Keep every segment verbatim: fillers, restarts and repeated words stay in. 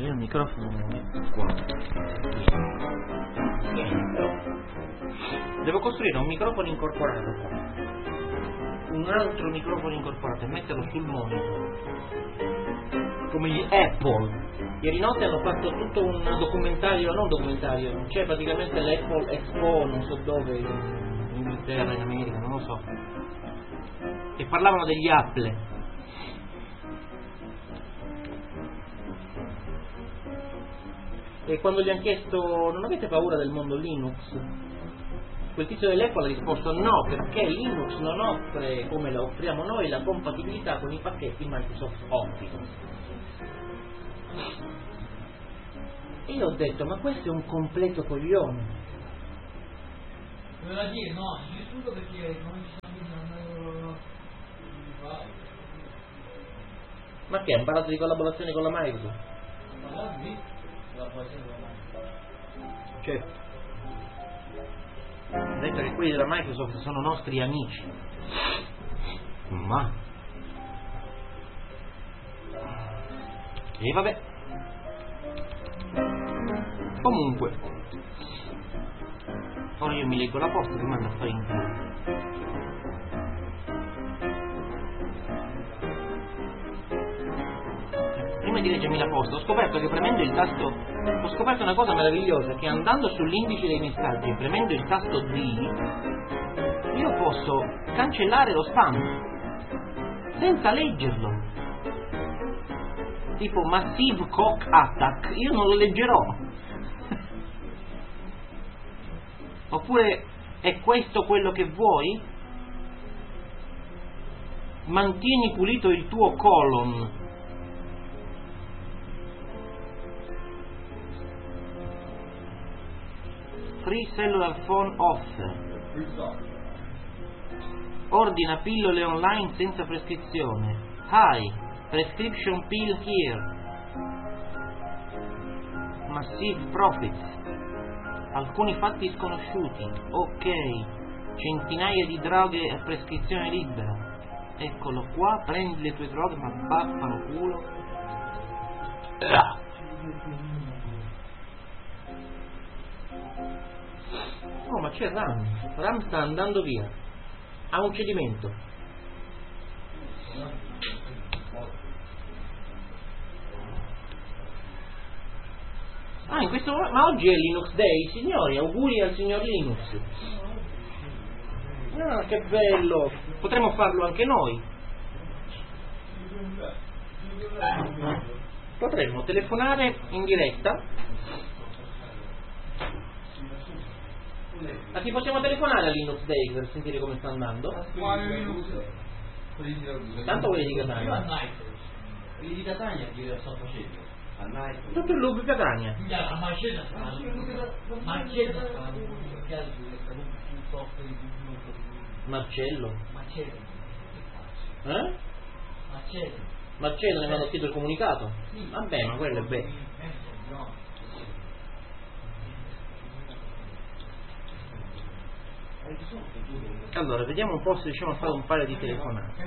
scusa, io il microfono me lo metto qua. Devo costruire un microfono incorporato qua, un altro microfono incorporato e metterlo sul monitor, come gli Apple. Ieri notte hanno fatto tutto un documentario, non documentario, c'è praticamente l'Apple Expo, non so dove, in Inghilterra, in America, non lo so, e parlavano degli Apple. E quando gli hanno chiesto non avete paura del mondo Linux, quel tizio dell'Apple ha risposto no, perché Linux non offre, come la offriamo noi, la compatibilità con i pacchetti Microsoft Office. E io ho detto, ma questo è un completo coglione. Doveva dire no, nessuno perché non ci sono. Ma che, ha imparato di collaborazione con la Microsoft? Ma sì, collaborazione con la Microsoft. Certo. Ha detto che quelli della Microsoft sono nostri amici. Ma e vabbè. Comunque ora io mi leggo la posta che manda a fare in culo. Prima di leggermi la posta ho scoperto che premendo il tasto ho scoperto una cosa meravigliosa, che andando sull'indice dei messaggi e premendo il tasto D io posso cancellare lo spam senza leggerlo. Tipo Massive Cock Attack, io non lo leggerò. Oppure è questo quello che vuoi? Mantieni pulito il tuo colon. Free cellular phone offer. Ordina pillole online senza prescrizione. Hi, prescription pill here. Massive profits. Alcuni fatti sconosciuti. Ok. Centinaia di droghe a prescrizione libera. Eccolo qua, prendi le tue droghe, ma baffano culo. Oh, ma c'è Ram. Ram sta andando via. Ha un cedimento. Ah, in questo momento, ma oggi è Linux Day, signori, auguri al signor Linux. Ah, che bello, potremmo farlo anche noi. Potremmo telefonare in diretta. Ma ti possiamo telefonare a Linux Day per sentire come sta andando? Tanto quelli di Catania. Quelli di Catania che sto facendo. Tutto il loop Catania. A Marcella sta Marcella sta Marcello. Marcello. Eh? Marcello. Marcello ne aveva scritto il comunicato? Sì. Vabbè, ma quello è bello. Allora, vediamo un po' se riusciamo a fare un paio di telefonate.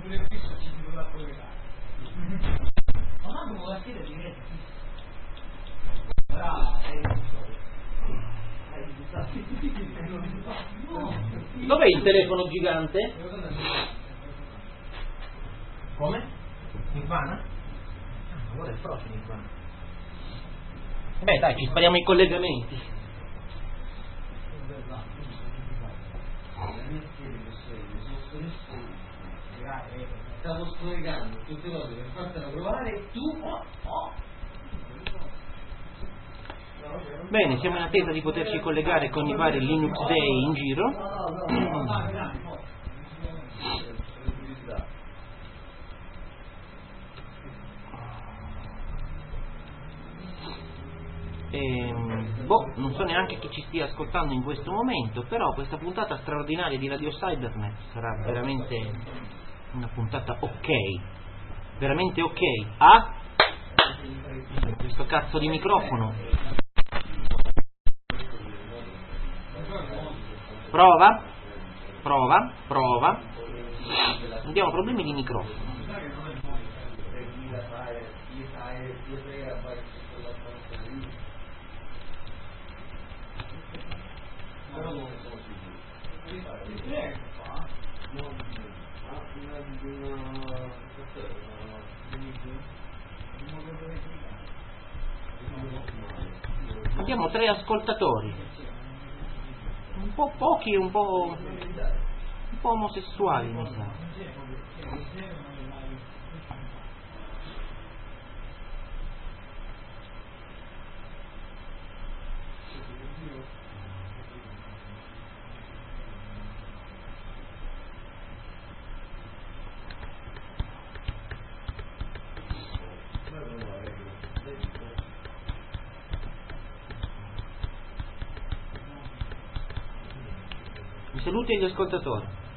Dov'è il telefono gigante? Come? Nirvana? Ah, guarda il prossimo Nirvana. Beh dai, ci spariamo i collegamenti. Stavo scollegando tutte cose per fartela provare tu oh, oh. Bene, siamo in attesa di poterci collegare con i vari Linux Day in giro. E, boh, non so neanche chi ci stia ascoltando in questo momento, però questa puntata straordinaria di Radio Cybernet sarà veramente una puntata ok, veramente ok. Ah? Questo cazzo di microfono. Prova, prova, prova. Abbiamo problemi di microfono. e ti frega a fare quella cosa lì. Però non ne sono sicuro. Ti prego, fa? No, ah, una di una Abbiamo tre ascoltatori, un po' pochi e un po', un po' omosessuali, mi sa. Mi saluti gli ascoltatori.